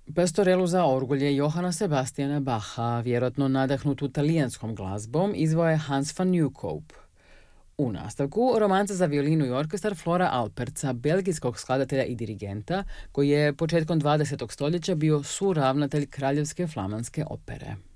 Pastorelu za orgulje Johana Sebastiana Bacha, vjerojatno nadahnutu talijanskom glazbom, izveo je Hans van Nieuwkoop. U nastavku romanca za violinu i orkestar Flora Alpertza, belgijskog skladatelja i dirigenta, koji je početkom 20. stoljeća bio suravnatelj Kraljevske flamanske opere.